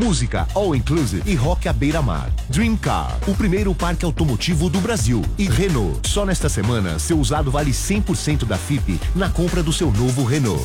música all inclusive e rock à beira-mar. Dream Car, o primeiro parque automotivo do Brasil. E Renault. Só nesta semana, seu usado vale 100% da FIP na compra do seu novo Renault.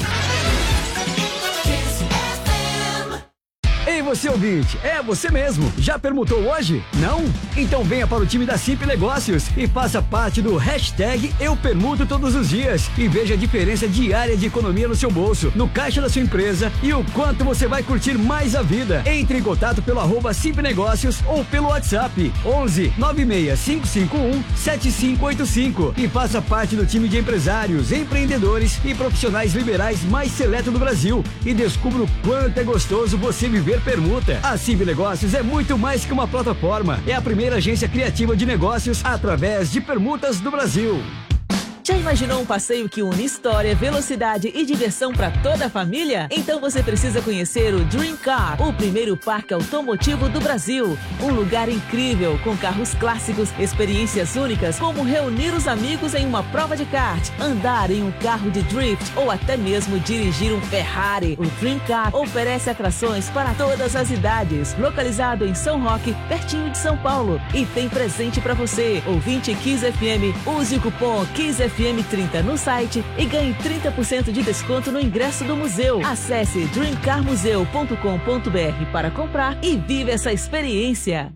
Ei, você ouvinte, é você mesmo. Já permutou hoje? Não? Então venha para o time da Simp Negócios e faça parte do hashtag Eu Permuto Todos os Dias e veja a diferença diária de economia no seu bolso, no caixa da sua empresa e o quanto você vai curtir mais a vida. Entre em contato pelo @Simp Negócios ou pelo WhatsApp 11 96551 7585 e faça parte do time de empresários, empreendedores e profissionais liberais mais seleto do Brasil e descubra o quanto é gostoso você viver permuta. A Simp Negócios é muito mais que uma plataforma. É a primeira agência criativa de negócios através de permutas do Brasil. Já imaginou um passeio que une história, velocidade e diversão para toda a família? Então você precisa conhecer o Dream Car, o primeiro parque automotivo do Brasil. Um lugar incrível, com carros clássicos, experiências únicas, como reunir os amigos em uma prova de kart, andar em um carro de drift ou até mesmo dirigir um Ferrari. O Dream Car oferece atrações para todas as idades. Localizado em São Roque, pertinho de São Paulo. E tem presente para você. Ouvinte Kiss FM, use o cupom Kiss FM 30 no site e ganhe 30% de desconto no ingresso do museu. Acesse dreamcarmuseu.com.br para comprar e vive essa experiência.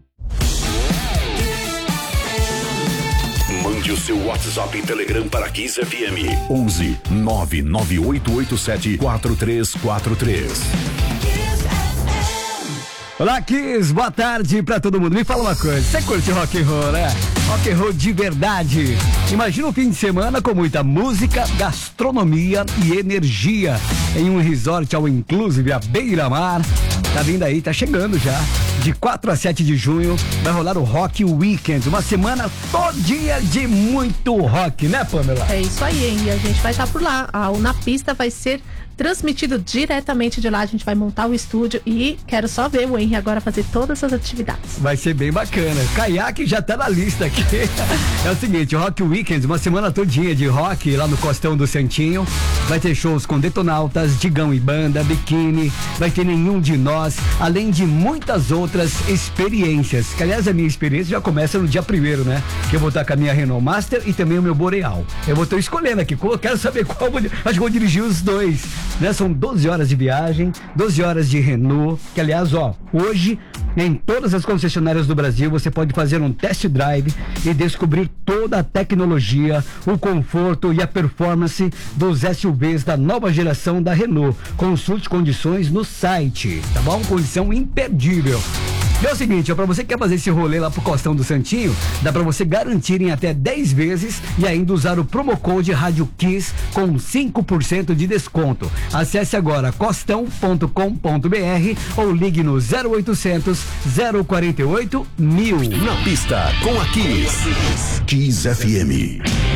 Mande o seu WhatsApp e Telegram para Kiss FM 11 99887 4343. Olá, Kiss, boa tarde pra todo mundo. Me fala uma coisa, você curte rock and roll, né? Rock and roll de verdade. Imagina um fim de semana com muita música, gastronomia e energia em um resort all inclusive à beira-mar. Tá vindo aí, tá chegando já. De 4 a 7 de junho vai rolar o Rock Weekend, uma semana todinha de muito rock, né, Pamela? É isso aí, hein? E a gente vai estar por lá. O Na Pista vai ser transmitido diretamente de lá. A gente vai montar o estúdio e quero só ver o Henry agora fazer todas as atividades. Vai ser bem bacana. Caiaque já tá na lista aqui. É o seguinte, o Rock Weekend, uma semana todinha de rock lá no Costão do Santinho. Vai ter shows com Detonautas, Digão e Banda, Biquíni, vai ter Nenhum de Nós, além de muitas outras experiências. Que, aliás, a minha experiência já começa no dia 1º, né? Que eu vou estar com a minha Renault Master e também o meu Boreal. Eu vou estar escolhendo aqui, eu quero saber qual, acho que vou dirigir os dois. Né? São 12 horas de viagem, 12 horas de Renault, que aliás, hoje, em todas as concessionárias do Brasil, você pode fazer um test drive e descobrir toda a tecnologia, o conforto e a performance dos SUVs da nova geração da Renault. Consulte condições no site, tá bom? Condição imperdível. E é o seguinte, pra você que quer fazer esse rolê lá pro Costão do Santinho, dá pra você garantir em até 10 vezes e ainda usar o promo code Rádio Kiss com 5% de desconto. Acesse agora costão.com.br ou ligue no 0800 048 1000. Na pista com a Kiss. Kiss FM.